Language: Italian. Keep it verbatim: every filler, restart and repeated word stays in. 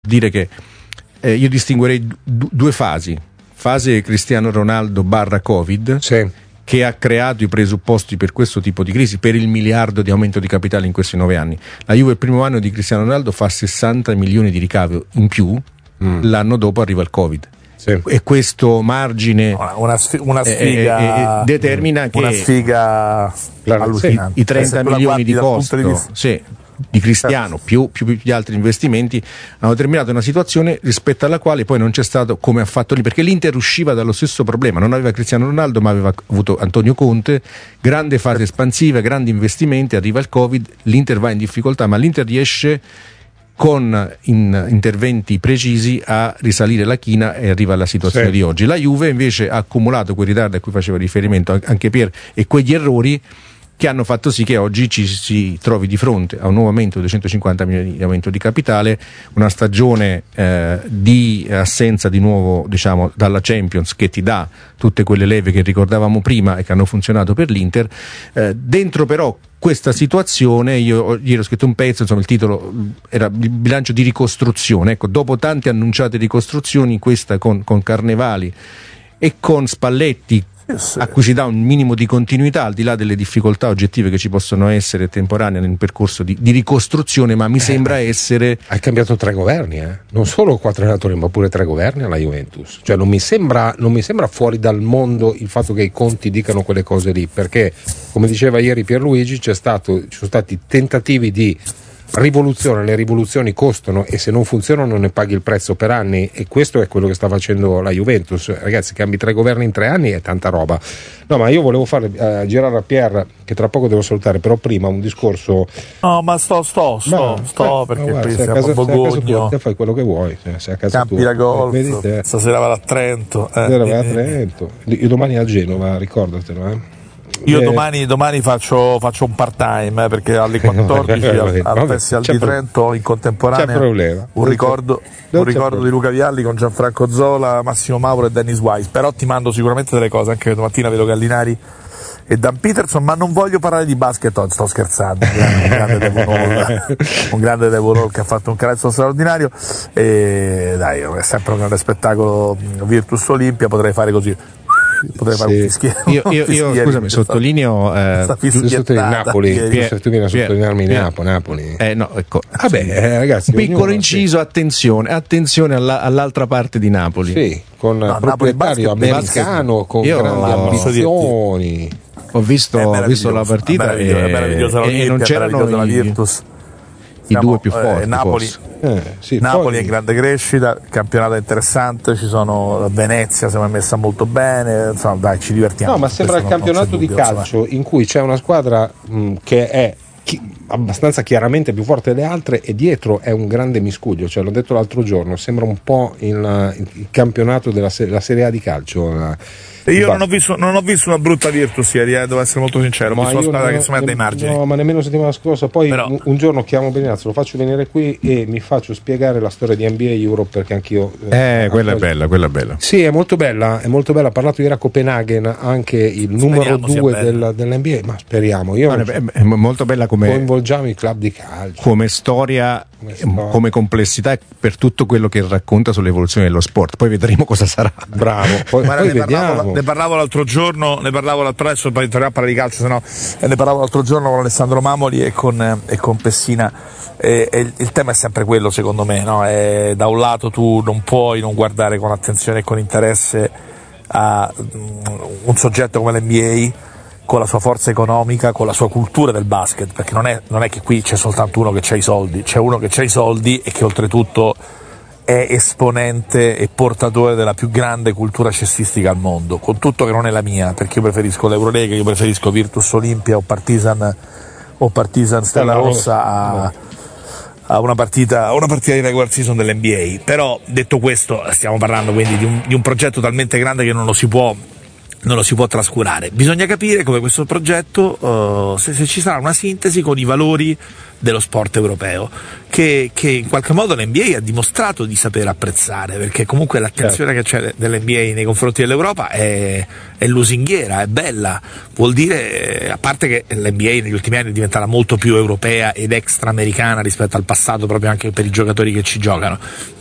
dire che eh, io distinguerei d- due fasi. Fase Cristiano Ronaldo barra Covid, sì, che ha creato i presupposti per questo tipo di crisi, per il miliardo di aumento di capitale in questi nove anni. La Juve il primo anno di Cristiano Ronaldo fa sessanta milioni di ricavi in più, mm. l'anno dopo arriva il Covid. Sì. E questo margine una, sf- una sfiga eh, eh, determina che una sfiga allucinante. I, i trenta milioni di costo di, sì, di Cristiano più, più, più gli altri investimenti hanno determinato una situazione rispetto alla quale poi non c'è stato come ha fatto lì, perché l'Inter usciva dallo stesso problema, non aveva Cristiano Ronaldo ma aveva avuto Antonio Conte, grande fase espansiva, grandi investimenti, arriva il Covid, l'Inter va in difficoltà, ma l'Inter riesce con in interventi precisi a risalire la china e arriva alla situazione sì. di oggi. La Juve invece ha accumulato quei ritardi a cui faceva riferimento anche Pier e quegli errori che hanno fatto sì che oggi ci si trovi di fronte a un nuovo aumento di duecentocinquanta milioni di aumento di capitale, una stagione eh, di assenza di nuovo, diciamo, dalla Champions, che ti dà tutte quelle leve che ricordavamo prima e che hanno funzionato per l'Inter. Eh, dentro però questa situazione, io ieri ho scritto un pezzo, insomma il titolo era il bilancio di ricostruzione. Ecco, dopo tante annunciate ricostruzioni, questa con, con Carnevali e con Spalletti, a cui si dà un minimo di continuità al di là delle difficoltà oggettive che ci possono essere temporanee nel percorso di, di ricostruzione, ma mi eh, sembra essere... Hai cambiato tre governi, eh? Non solo quattro allenatori ma pure tre governi alla Juventus, cioè non mi sembra, non mi sembra fuori dal mondo il fatto che i conti dicano quelle cose lì, perché come diceva ieri Pierluigi c'è stato, ci sono stati tentativi di rivoluzione, le rivoluzioni costano e se non funzionano ne paghi il prezzo per anni, e questo è quello che sta facendo la Juventus. Ragazzi, cambi tre governi in tre anni è tanta roba. No, ma io volevo fare uh, girare a Pier, che tra poco devo salutare, però prima un discorso. No, ma sto, sto, sto, ma, sto, perché guarda, qui siamo a Bogogno. Te fai quello che vuoi, sei a casa Campi tua. da golf, Vedete? Stasera vado a Trento. Eh, Stasera vado a Trento. Io domani a Genova, ricordatelo, eh. Io eh, domani, domani faccio, faccio un part time eh, perché alle quattordici al, al Festival di Trento in contemporanea un ricordo, un ricordo di Luca Vialli con Gianfranco Zola, Massimo Mauro e Dennis Wise. Però ti mando sicuramente delle cose, anche domattina vedo Gallinari e Dan Peterson, ma non voglio parlare di basket oggi, sto scherzando. Un grande Devon un grande Devon Hall che ha fatto un canestro straordinario e dai, è sempre un grande spettacolo. Virtus Olimpia, potrei fare così. Potrei fare sì. un fischiero. Io, io, io scusami, sottolineo eh, tu Napoli, Pier, tu vieni a sottolinearmi Pier, Napoli, Napoli. Eh, no, ecco. Vabbè, eh, ragazzi, un piccolo ognuno, inciso, sì. attenzione, attenzione alla, all'altra parte di Napoli. Sì, con no, proprietario basket, americano, basket. con io grandi no, ambizioni. Ho visto, ho visto la partita e, e non c'erano la Virtus. I due più forti. Eh, Napoli, eh, sì, Napoli poi... è in grande crescita, il campionato è interessante, ci sono Venezia, sembra messa molto bene, insomma dai, ci divertiamo. No, ma sembra il campionato di calcio in cui c'è una squadra mh, che è chi, abbastanza chiaramente più forte delle altre e dietro è un grande miscuglio, cioè l'ho detto l'altro giorno, sembra un po' il, il campionato della la Serie A di calcio. La, Io non ho, visto, non ho visto una brutta Virtus ieri, eh, devo essere molto sincero. Ma ho visto una squadra ne, che si mette ai margini. No, ma nemmeno settimana scorsa. Poi Però... un, un giorno chiamo Benazzo, lo faccio venire qui e mi faccio spiegare la storia di N B A Europe, perché anch'io. Eh, eh quella è bella, quella è bella. Sì, è molto bella, è molto bella. Ha parlato ieri a Copenaghen, anche il numero due del, dell'N B A, ma speriamo. Io no, è, è molto bella come. Coinvolgiamo i club di calcio. Come storia, come, storia. come complessità per tutto quello che racconta sull'evoluzione dello sport. Poi vedremo cosa sarà. Bravo. Poi, Guarda, poi ne, vediamo. parlavo, ne parlavo l'altro giorno, ne parlavo l'altro adesso, poi torniamo a parlare di calcio, sennò eh, ne parlavo l'altro giorno con Alessandro Mamoli e con, eh, e con Pessina. E, e il, il tema è sempre quello, secondo me, no? E, da un lato tu non puoi non guardare con attenzione e con interesse a um, un soggetto come l'N B A, con la sua forza economica, con la sua cultura del basket, perché non è, non è che qui c'è soltanto uno che c'ha i soldi, c'è uno che c'ha i soldi e che oltretutto è esponente e portatore della più grande cultura cestistica al mondo, con tutto che non è la mia, perché io preferisco l'Eurolega, io preferisco Virtus Olimpia o Partizan o Partizan Stella Rossa a, a una partita a una partita di regular season dell'N B A. Però detto questo, stiamo parlando quindi di un, di un progetto talmente grande che non lo si può non lo si può trascurare. Bisogna capire come questo progetto, uh, se, se ci sarà una sintesi con i valori dello sport europeo, che, che in qualche modo l'N B A ha dimostrato di saper apprezzare, perché comunque l'attenzione certo. che c'è dell'N B A nei confronti dell'Europa è, è lusinghiera, è bella, vuol dire, a parte che l'N B A negli ultimi anni è diventata molto più europea ed extraamericana rispetto al passato, proprio anche per i giocatori che ci giocano,